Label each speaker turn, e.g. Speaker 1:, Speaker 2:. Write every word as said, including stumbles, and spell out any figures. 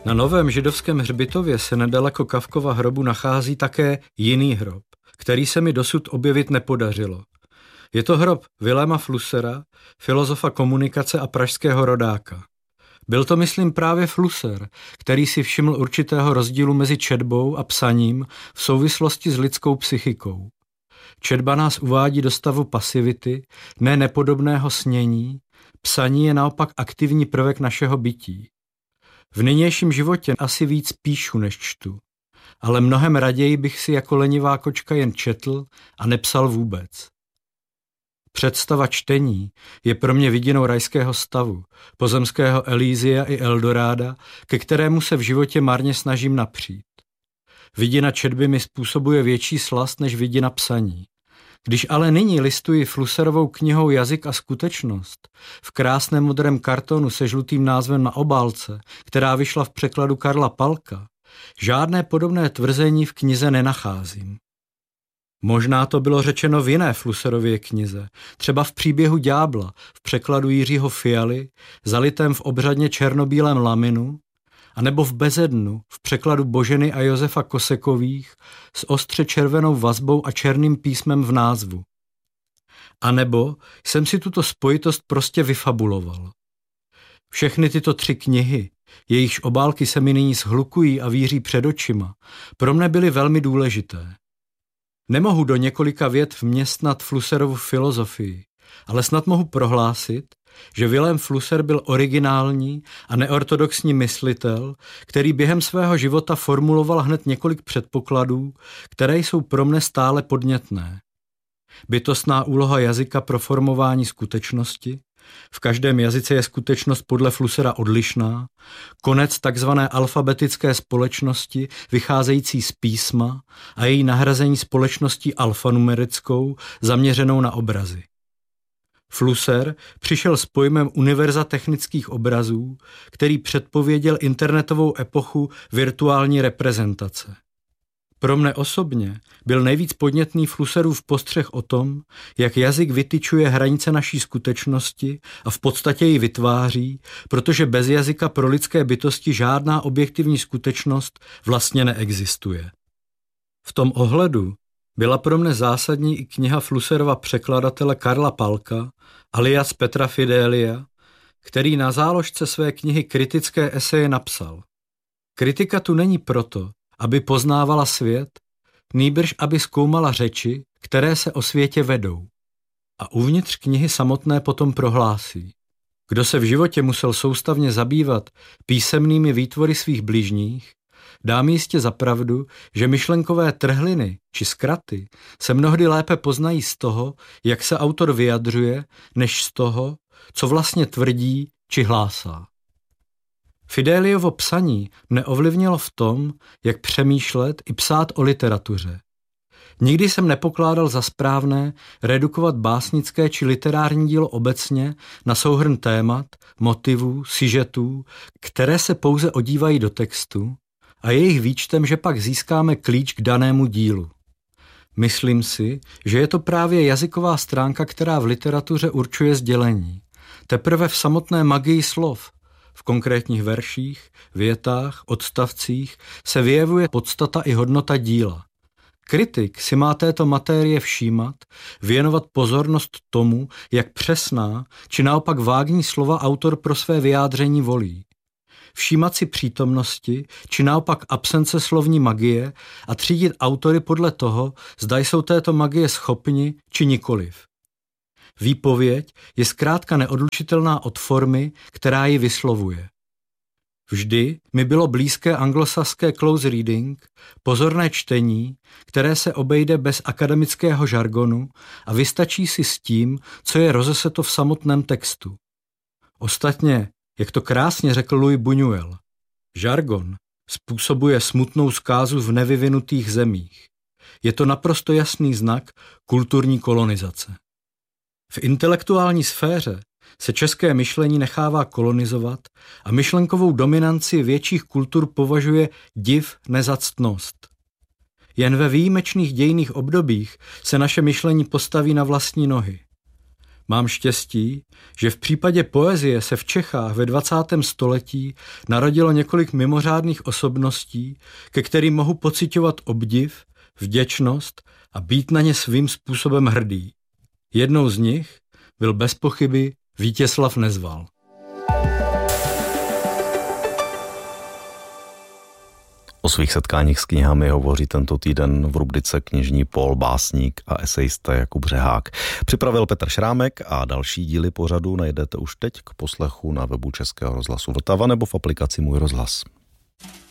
Speaker 1: Na novém židovském hřbitově se nedaleko Kafkova hrobu nachází také jiný hrob, který se mi dosud objevit nepodařilo. Je to hrob Viléma Flussera, filozofa komunikace a pražského rodáka. Byl to, myslím, právě Flusser, který si všiml určitého rozdílu mezi četbou a psaním v souvislosti s lidskou psychikou. Četba nás uvádí do stavu pasivity, ne nepodobného snění, psaní je naopak aktivní prvek našeho bytí. V nynějším životě asi víc píšu, než čtu, ale mnohem raději bych si jako lenivá kočka jen četl a nepsal vůbec. Představa čtení je pro mě vidinou rajského stavu, pozemského Elízia i Eldoráda, ke kterému se v životě marně snažím napřít. Vidina četby mi způsobuje větší slast než vidina psaní. Když ale nyní listuji Flusserovou knihou Jazyk a skutečnost v krásném modrém kartonu se žlutým názvem na obálce, která vyšla v překladu Karla Palka, žádné podobné tvrzení v knize nenacházím. Možná to bylo řečeno v jiné Flusserově knize, třeba v Příběhu ďábla v překladu Jiřího Fialy, zalitém v obřadně černobílém laminu, anebo v Bezednu v překladu Boženy a Josefa Kosekových s ostře červenou vazbou a černým písmem v názvu. A nebo jsem si tuto spojitost prostě vyfabuloval. Všechny tyto tři knihy, jejichž obálky se mi nyní shlukují a víří před očima, pro mne byly velmi důležité. Nemohu do několika vět vměstnat Flusserovu filozofii, ale snad mohu prohlásit, že Vilém Flusser byl originální a neortodoxní myslitel, který během svého života formuloval hned několik předpokladů, které jsou pro mne stále podnětné. Bytostná úloha jazyka pro formování skutečnosti, v každém jazyce je skutečnost podle Flussera odlišná, konec takzvané alfabetické společnosti vycházející z písma a její nahrazení společností alfanumerickou zaměřenou na obrazy. Flusser přišel s pojmem univerza technických obrazů, který předpověděl internetovou epochu virtuální reprezentace. Pro mne osobně byl nejvíc podnětný Flusserův postřeh o tom, jak jazyk vytyčuje hranice naší skutečnosti a v podstatě ji vytváří, protože bez jazyka pro lidské bytosti žádná objektivní skutečnost vlastně neexistuje. V tom ohledu byla pro mne zásadní i kniha Flusserova překladatele Karla Palka, alias Petra Fidelia, který na záložce své knihy Kritické eseje napsal: kritika tu není proto, aby poznávala svět, nýbrž aby zkoumala řeči, které se o světě vedou. A uvnitř knihy samotné potom prohlásí: kdo se v životě musel soustavně zabývat písemnými výtvory svých bližních, dá mi jistě za pravdu, že myšlenkové trhliny či zkraty se mnohdy lépe poznají z toho, jak se autor vyjadřuje, než z toho, co vlastně tvrdí či hlásá. Fideliovo psaní mne ovlivnilo v tom, jak přemýšlet i psát o literatuře. Nikdy jsem nepokládal za správné redukovat básnické či literární dílo obecně na souhrn témat, motivů, sižetů, které se pouze odívají do textu, a jejich výčtem, že pak získáme klíč k danému dílu. Myslím si, že je to právě jazyková stránka, která v literatuře určuje sdělení. Teprve v samotné magii slov, v konkrétních verších, větách, odstavcích se vyjevuje podstata i hodnota díla. Kritik si má této matérie všímat, věnovat pozornost tomu, jak přesná či naopak vágní slova autor pro své vyjádření volí. Všímat si přítomnosti či naopak absence slovní magie a třídit autory podle toho, zda jsou této magie schopni či nikoliv. Výpověď je zkrátka neodlučitelná od formy, která ji vyslovuje. Vždy mi bylo blízké anglosaské close reading, pozorné čtení, které se obejde bez akademického žargonu a vystačí si s tím, co je rozeseto v samotném textu. Ostatně, jak to krásně řekl Louis Buñuel, žargon způsobuje smutnou zkázu v nevyvinutých zemích. Je to naprosto jasný znak kulturní kolonizace. V intelektuální sféře se české myšlení nechává kolonizovat a myšlenkovou dominanci větších kultur považuje div nezactnost. Jen ve výjimečných dějinných obdobích se naše myšlení postaví na vlastní nohy. Mám štěstí, že v případě poezie se v Čechách ve dvacátém století narodilo několik mimořádných osobností, ke kterým mohu pociťovat obdiv, vděčnost a být na ně svým způsobem hrdý. Jednou z nich byl bez pochyby Vítězslav Nezval.
Speaker 2: O svých setkáních s knihami hovoří tento týden v rubrice Knižní pól básník a esejista Jakub Řehák. Připravil Petr Šrámek a další díly pořadu najdete už teď k poslechu na webu Českého rozhlasu Vltava nebo v aplikaci Můj rozhlas.